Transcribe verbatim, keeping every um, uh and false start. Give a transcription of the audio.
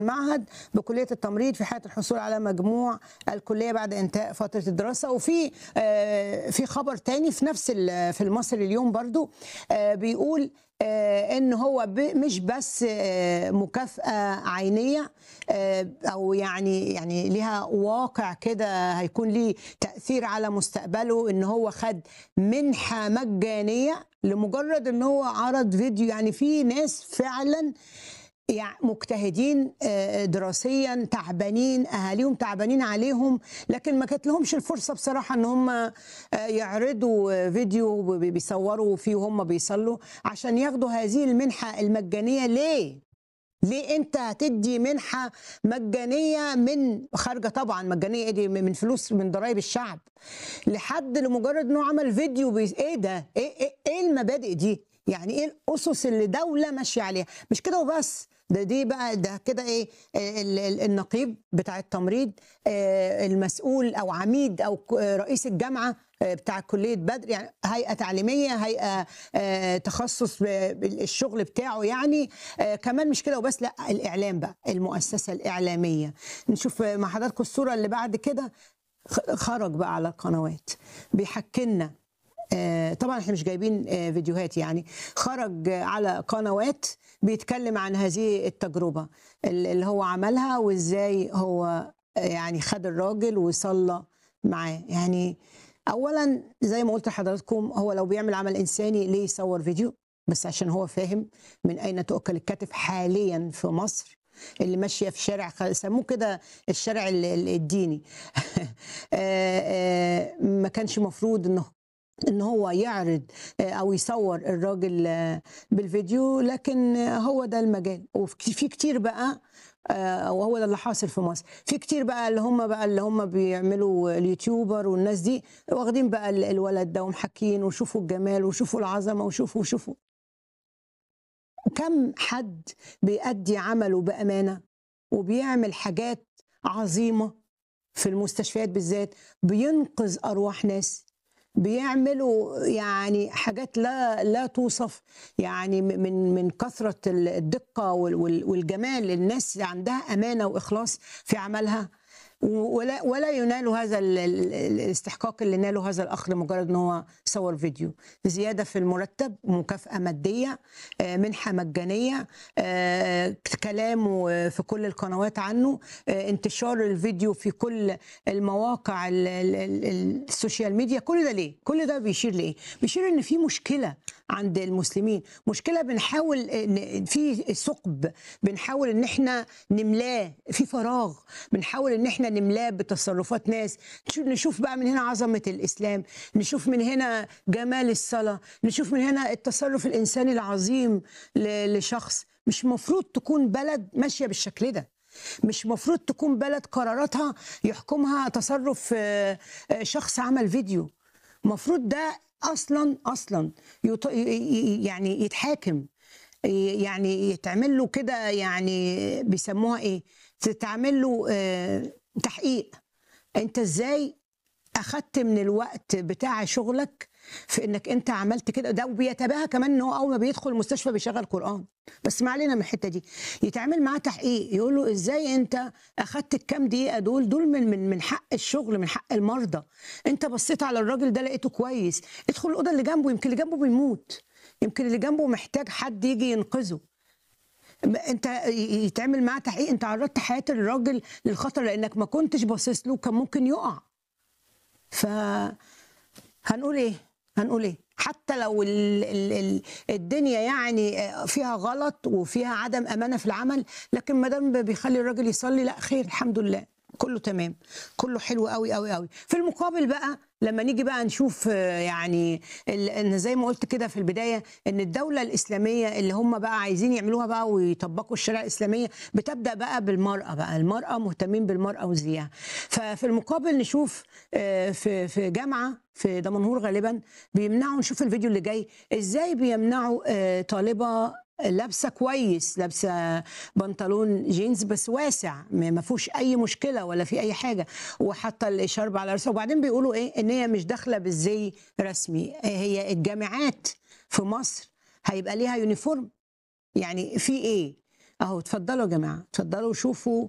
معهد بكلية التمريض في حالة الحصول على مجموع الكلية بعد انتهاء فترة الدراسة. وفي آه، في خبر تاني في نفس ال- في المصري اليوم برضو آه، بيقول آه، ان هو ب- مش بس آه، مكافأة عينية آه، او يعني يعني ليها واقع كده هيكون ليه تأثير على مستقبله، ان هو خد منحة مجانية لمجرد ان هو عرض فيديو. يعني في ناس فعلا يعني مجتهدين آه، دراسيا، تعبانين، اهاليهم تعبانين عليهم، لكن ما كانت لهمش الفرصه بصراحه ان هم آه، يعرضوا آه، فيديو بي- بيصوروا فيه وهم بيصلوا عشان ياخدوا هذه المنحه المجانيه. ليه؟ ليه انت هتدي منحه مجانيه من خارجه؟ طبعا مجانيه ايه دي؟ من فلوس من ضرائب الشعب، لحد لمجرد انه عمل فيديو بي... ايه ده؟ ايه ايه, إيه المبادئ دي؟ يعني ايه الاسس اللي دوله ماشيه عليها؟ مش كده وبس، ده دي بقى ده كده ايه ال- ال- النقيب بتاع التمريض، آه، المسؤول او عميد او ك- آه، رئيس الجامعه آه، بتاع كليه بدر، يعني هيئه تعليميه، هيئه آه، تخصص ب- بالشغل بتاعه يعني. آه، كمان مش كده وبس، لا الاعلام بقى، المؤسسه الاعلاميه. نشوف مع حضراتكم الصوره اللي بعد كده. خ- خرج بقى على القنوات بيحكي لنا. آه، طبعا احنا مش جايبين آه، فيديوهات، يعني خرج آه، على قنوات بيتكلم عن هذه التجربة اللي هو عملها، وازاي هو آه، يعني خد الراجل وصلى معاه. يعني اولا زي ما قلت لحضراتكم، هو لو بيعمل عمل انساني ليه يصور فيديو؟ بس عشان هو فاهم من اين تؤكل الكتف حاليا في مصر، اللي ماشيه في شارع خ- سموه كده الشارع ال- ال- الديني. آه، آه، ما كانش مفروض انه ان هو يعرض آه، او يصور الراجل آه، بالفيديو، لكن آه، هو ده المجال. وفي في كتير بقى آه، وهو ده اللي حاصل في مصر، في كتير بقى اللي هم بقى اللي هم بيعملوا اليوتيوبر والناس دي، واخدين بقى ال- الولد ده ومحكين وشوفوا الجمال وشوفوا العظمه وشوفوا وشوفوا. كم حد بيأدي عمله بأمانة وبيعمل حاجات عظيمة في المستشفيات بالذات، بينقذ أرواح ناس، بيعملوا يعني حاجات لا لا توصف، يعني من من كثرة الدقة وال- وال- والجمال. الناس عندها أمانة وإخلاص في عملها، ولا ولا ينال هذا ال- ال- الاستحقاق اللي ناله هذا الاخ لمجرد ان هو صور فيديو. زياده في المرتب، مكافاه ماديه، آه، منحه مجانيه، آه، كلامه في كل القنوات عنه، آه، انتشار الفيديو في كل المواقع ال- ال- ال- السوشيال ميديا. كل ده ليه؟ كل ده بيشير لايه؟ بيشير ان في مشكله عند المسلمين، مشكله بنحاول إن- في ثقب بنحاول ان احنا نملاه، في فراغ بنحاول ان احنا نملاه بتصرفات ناس. نشوف نشوف بقى من هنا عظمه الاسلام، نشوف من هنا جمال الصلاه، نشوف من هنا التصرف الانساني العظيم ل- لشخص. مش مفروض تكون بلد ماشيه بالشكل ده، مش مفروض تكون بلد قراراتها يحكمها تصرف آه، آه، شخص عمل فيديو. مفروض ده اصلا اصلا يط- ي- ي- يعني يتحاكم، يعني يتعمل له كده، يعني بيسموها ايه، تتعمل له آه، تحقيق. انت ازاي اخدت من الوقت بتاع شغلك في انك انت عملت كده؟ ده وبيتباهى كمان ان هو اول ما بيدخل المستشفى بيشغل قرآن. بس ما علينا من الحته دي. يتعمل معاه تحقيق، يقول له ازاي انت اخدت الكام دقيقه دول دول من من من حق الشغل، من حق المرضى. انت بصيت على الراجل ده لقيته كويس، ادخل الاوضه اللي جنبه، يمكن اللي جنبه بيموت، يمكن اللي جنبه محتاج حد يجي ينقذه. انت يتعمل معاه تحقيق، انت عرضت حياه الراجل للخطر لانك ما كنتش باصص له، كان ممكن يقع. فهنقول ايه؟ هنقول ايه حتى لو ال ال ال الدنيا يعني فيها غلط وفيها عدم امانه في العمل، لكن ما دام بيخلي الراجل يصلي، لا خير، الحمد لله، كله تمام، كله حلو قوي قوي قوي. في المقابل بقى لما نيجي بقى نشوف آه، يعني ال- ان زي ما قلت كده في البدايه، ان الدوله الاسلاميه اللي هم بقى عايزين يعملوها بقى ويطبقوا الشريعه الاسلاميه، بتبدا بقى بالمراه، بقى المراه مهتمين بالمراه وزيها. ففي المقابل نشوف آه، في في جامعه في دمنهور غالبا بيمنعوا، نشوف الفيديو اللي جاي ازاي بيمنعوا آه، طالبه لابسه كويس، لابسه بنطلون جينز بس واسع، ما ما فيهوش اي مشكله ولا في اي حاجه، وحاطه الشرب على راسها. وبعدين بيقولوا ايه؟ ان هي مش داخله بالزي رسمي. هي الجامعات في مصر هيبقى ليها يونيفورم؟ يعني في ايه؟ اهو اتفضلوا يا جماعه، اتفضلوا شوفوا